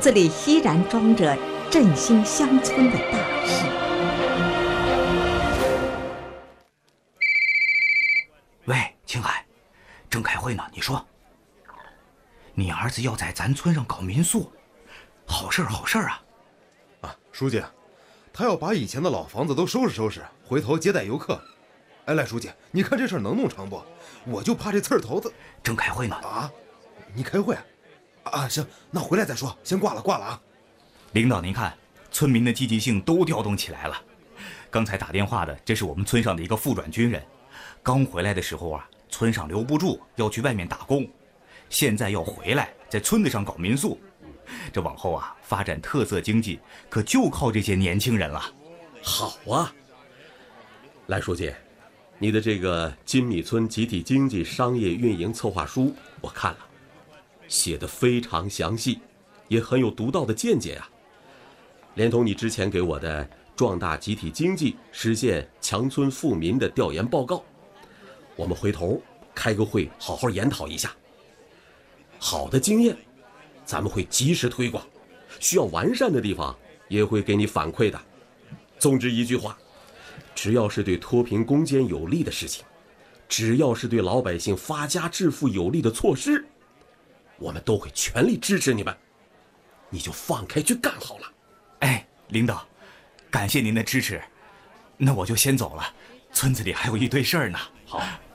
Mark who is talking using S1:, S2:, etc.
S1: 子里依然装着振兴乡村的大事。
S2: 喂，青海，正开会呢，你说。你儿子要在咱村上搞民宿，好事啊！
S3: 啊，书记，他要把以前的老房子都收拾收拾，回头接待游客。哎，赖书记，你看这事儿能弄成不？我就怕这刺儿头子。
S2: 正开会呢。
S3: 啊，你开会？啊，行，那回来再说，先挂了啊。
S2: 领导您看，村民的积极性都调动起来了。刚才打电话的，这是我们村上的一个副转军人，刚回来的时候啊，村上留不住，要去外面打工，现在要回来，在村子上搞民宿。这往后啊，发展特色经济，可就靠这些年轻人了。
S4: 好啊，赖书记，你的这个金米村集体经济商业运营策划书我看了，写得非常详细，也很有独到的见解啊。连同你之前给我的壮大集体经济、实现强村富民的调研报告，我们回头开个会好好研讨一下。好的经验咱们会及时推广，需要完善的地方也会给你反馈的。总之一句话，只要是对脱贫攻坚有利的事情，只要是对老百姓发家致富有利的措施，我们都会全力支持你们，你就放开去干好了。
S2: 哎，领导，感谢您的支持，那我就先走了，村子里还有一堆事儿呢。
S4: 好。